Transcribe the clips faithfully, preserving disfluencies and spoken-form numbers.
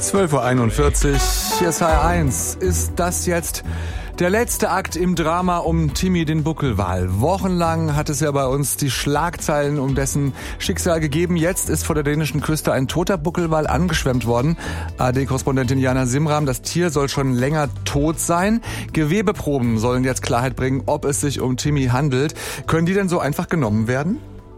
zwölf Uhr einundvierzig, hier ist H R eins. Ist das jetzt der letzte Akt im Drama um Timmy den Buckelwal? Wochenlang hat es ja bei uns die Schlagzeilen um dessen Schicksal gegeben. Jetzt ist vor der dänischen Küste ein toter Buckelwal angeschwemmt worden. A R D-Korrespondentin Jana Simram, das Tier soll schon länger tot sein. Gewebeproben sollen jetzt Klarheit bringen, ob es sich um Timmy handelt. Können die denn so einfach genommen werden?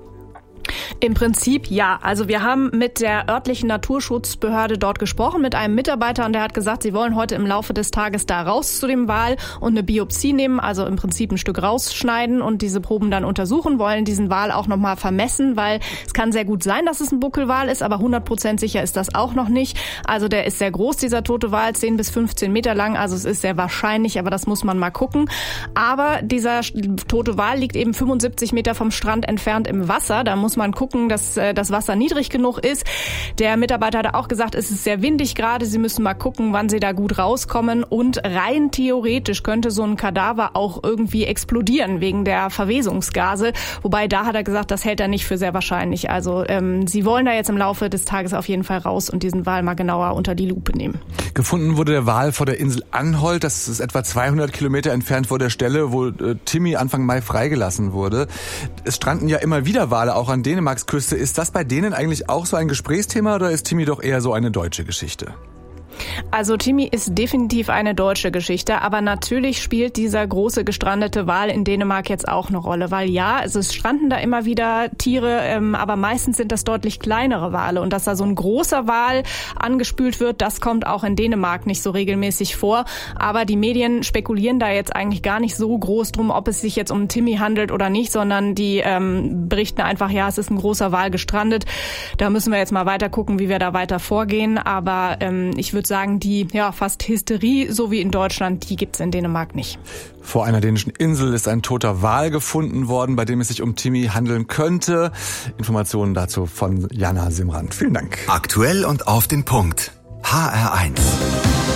Im Prinzip ja. Also wir haben mit der örtlichen Naturschutzbehörde dort gesprochen, mit einem Mitarbeiter, und der hat gesagt, sie wollen heute im Laufe des Tages da raus zu dem Wal und eine Biopsie nehmen, also im Prinzip ein Stück rausschneiden und diese Proben dann untersuchen, wollen diesen Wal auch nochmal vermessen, weil es kann sehr gut sein, dass es ein Buckelwal ist, aber hundert Prozent sicher ist das auch noch nicht. Also der ist sehr groß, dieser tote Wal, zehn bis fünfzehn Meter lang, also es ist sehr wahrscheinlich, aber das muss man mal gucken. Aber dieser tote Wal liegt eben fünfundsiebzig Meter vom Strand entfernt im Wasser, da muss man gucken, dass äh, das Wasser niedrig genug ist. Der Mitarbeiter hat auch gesagt, es ist sehr windig gerade. Sie müssen mal gucken, wann sie da gut rauskommen. Und rein theoretisch könnte so ein Kadaver auch irgendwie explodieren wegen der Verwesungsgase. Wobei da hat er gesagt, das hält er nicht für sehr wahrscheinlich. Also ähm, sie wollen da jetzt im Laufe des Tages auf jeden Fall raus und diesen Wal mal genauer unter die Lupe nehmen. Gefunden wurde der Wal vor der Insel Anholt. Das ist etwa zweihundert Kilometer entfernt vor der Stelle, wo äh, Timmy Anfang Mai freigelassen wurde. Es stranden ja immer wieder Wale auch an Dänemarks Küste. Ist das bei denen eigentlich auch so ein Gesprächsthema oder ist Timmy doch eher so eine deutsche Geschichte? Also Timmy ist definitiv eine deutsche Geschichte, aber natürlich spielt dieser große gestrandete Wal in Dänemark jetzt auch eine Rolle, weil ja, also es stranden da immer wieder Tiere, ähm, aber meistens sind das deutlich kleinere Wale und dass da so ein großer Wal angespült wird, das kommt auch in Dänemark nicht so regelmäßig vor, aber die Medien spekulieren da jetzt eigentlich gar nicht so groß drum, ob es sich jetzt um Timmy handelt oder nicht, sondern die ähm, berichten einfach, ja, es ist ein großer Wal gestrandet, da müssen wir jetzt mal weiter gucken, wie wir da weiter vorgehen, aber ähm, ich würde sagen, die ja fast Hysterie, so wie in Deutschland, die gibt's in Dänemark nicht. Vor einer dänischen Insel ist ein toter Wal gefunden worden, bei dem es sich um Timmy handeln könnte. Informationen dazu von Jana Simran. Vielen Dank. Aktuell und auf den Punkt. H R eins.